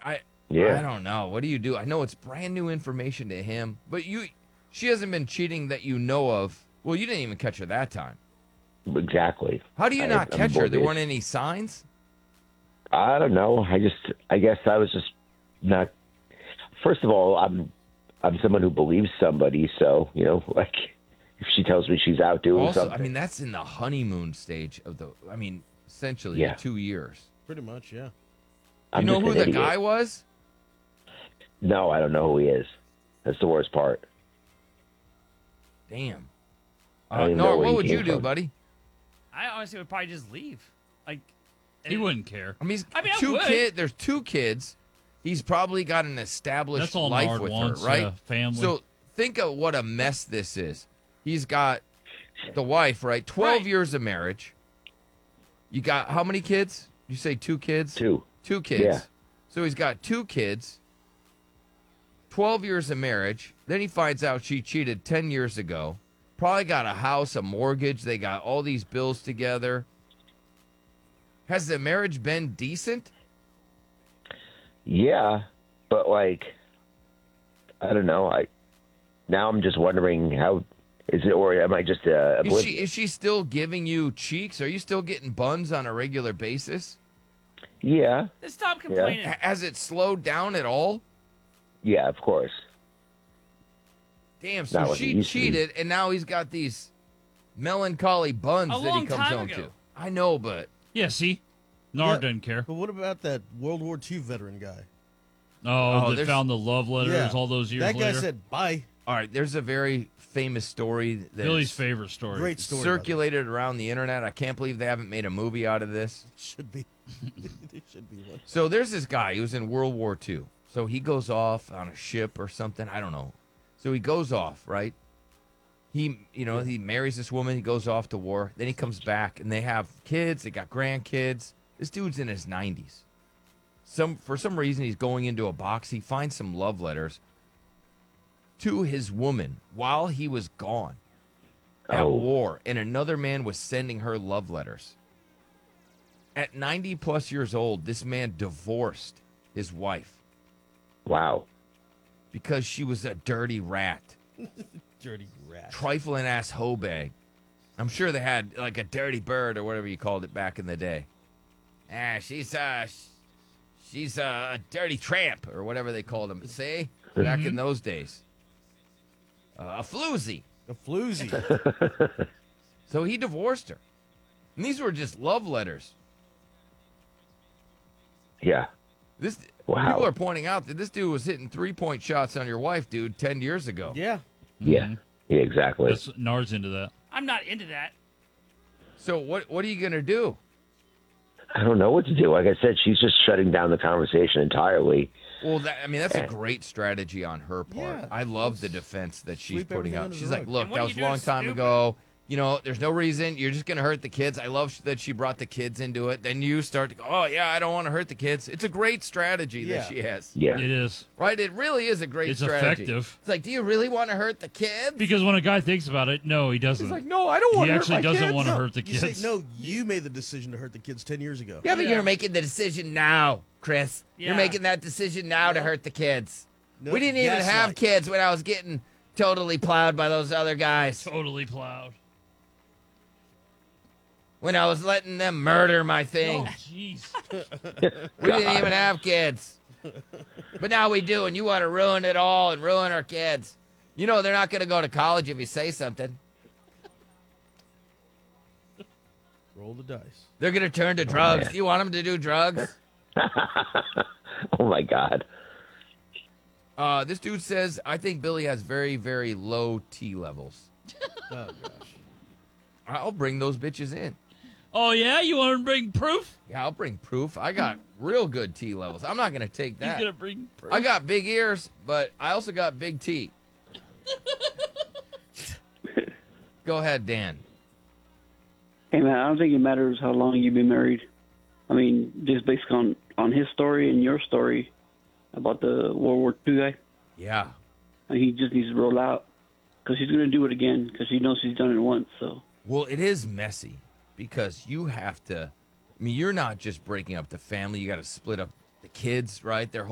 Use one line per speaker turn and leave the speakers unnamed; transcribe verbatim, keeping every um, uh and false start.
I
Yeah.
I don't know. What do you do? I know it's brand new information to him, but you she hasn't been cheating that you know of. Well, you didn't even catch her that time.
Exactly.
How do you
I,
not
I'm
catch her? There
oblivious.
weren't any signs?
I don't know. I just, I guess I was just not. First of all, I'm, I'm someone who believes somebody. So you know, like, if she tells me she's out doing
Also,
something,
I mean, that's in the honeymoon stage of the, I mean, essentially
Yeah.
the two years.
Pretty much, yeah.
Do you
I'm
know
just
who
an
the
idiot.
guy was?
No, I don't know who he is. That's the worst part.
Damn.
I don't
Uh,
even know
Nor,
where
what
he
would you
came
do,
from.
buddy?
I honestly would probably just leave. Like,
He
it-
wouldn't care.
I mean, he's
I mean, I
two
would.
kid. There's two kids. He's probably got an established
That's all
life
Nard
with
wants,
her, right?
uh, family.
So think of what a mess this is. He's got the wife, right? Twelve
Right.
years of marriage. You got how many kids? You say two kids?
Two.
Two kids.
Yeah.
So he's got two kids. Twelve years of marriage. Then he finds out she cheated ten years ago. Probably got a house, a mortgage. They got all these bills together. Has the marriage been decent?
Yeah, but like, I don't know. I now I'm just wondering how is it, or am I just uh,
Is
oblivious?
she is she still giving you cheeks? Are you still getting buns on a regular basis?
Yeah,
Just stop complaining.
H- Has it slowed down at all?
yeah, of course.
Damn,
Not
so
like it
she
used to be.
cheated, and now he's got these melancholy buns
A
that he
long
comes
time
home
ago.
to. I know, but
Yeah, see? Nard
Yeah.
doesn't care.
But what about that World War Two veteran guy?
Oh,
Oh,
they
there's-
found the love letters
Yeah.
all those years
That guy
later.
said bye.
all right, there's a very famous story that
Billy's
is
favorite story.
Great story. by the way.
circulated around the internet. I can't believe they haven't made a movie out of this.
Should be. There should be one.
So there's this guy who was in World War Two. So he goes off on a ship or something. I don't know. So he goes off, right? He, you know, he marries this woman. He goes off to war. Then he comes back, and they have kids. They got grandkids. This dude's in his nineties. Some for some reason he's going into a box. He finds some love letters to his woman while he was gone at
Oh.
war, and another man was sending her love letters. At ninety plus years old, this man divorced his wife
Wow.
because she was a dirty rat,
Dirty rat.
trifling ass hoe bag. I'm sure they had like a dirty bird or whatever you called it back in the day. Ah, she's uh, sh- she's uh, a dirty tramp or whatever they called him. See, back in those days, uh, a floozy.
A floozy.
So he divorced her, and these were just love letters.
Yeah.
This
Wow.
people are pointing out that this dude was hitting three point shots on your wife, dude, ten years ago.
yeah.
Yeah. Yeah. Exactly.
That's, Nard's into that.
I'm not into that.
So what what are you gonna do?
I don't know what to do. Like I said, she's just shutting down the conversation entirely.
Well, that, I mean, that's a great strategy on her part.
Yeah,
I love the defense that she's
sweep
putting
everything
out.
under the
She's like,
rug.
look,
And what
that
you
was a
do
long
is
time
stupid.
ago. You know, there's no reason. You're just going to hurt the kids. I love that she brought the kids into it. Then you start to go, oh, yeah, I don't want to hurt the kids. It's a great strategy
Yeah.
that she has.
Yeah.
It is.
Right? It really is a great
It's
strategy.
effective.
It's like, do you really want to hurt the kids?
Because when a guy thinks about it, no, he doesn't.
He's like, no, I don't
he
want to hurt
actually
my
doesn't
kids.
want to
No.
hurt the
You
kids.
say, no, you made the decision to hurt the kids ten years ago.
Yeah, but
Yeah.
you're making the decision now, Chris. You're
Yeah.
making that decision now to hurt the kids.
No,
we didn't even have
gaslight.
kids when I was getting totally plowed by those other guys.
Totally plowed.
When I was letting them murder my thing.
Oh, jeez.
We didn't even have kids. But now we do, and you want to ruin it all and ruin our kids. You know they're not going to go to college if you say something.
Roll the dice.
They're going to turn to drugs.
man.
You want them to do drugs?
Oh my God.
Uh, this dude says, I think Billy has very, very low T levels.
Oh, gosh.
I'll bring those bitches in.
Oh, yeah? You want to bring proof?
Yeah, I'll bring proof. I got real good T levels. I'm not going to take
You're
that.
going to bring proof?
I got big ears, but I also got big T. Go ahead, Dan.
Hey man, I don't think it matters how long you've been married. I mean, just based on on his story and your story about the World War Two guy,
Yeah.
I mean, he just needs to roll out because he's gonna do it again because he knows he's done it once. So
Well, it is messy because you have to. I mean, you're not just breaking up the family. You got to split up the kids, right? Their